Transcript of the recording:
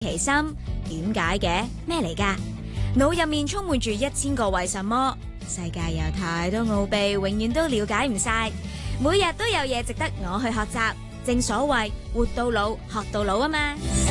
奇心，點解嘅？咩嚟㗎？腦入面充滿住1000個為什麼，世界有太多奧秘，永遠都了解唔晒。每日都有嘢值得我去學習，正所謂活到老學到老啊嘛。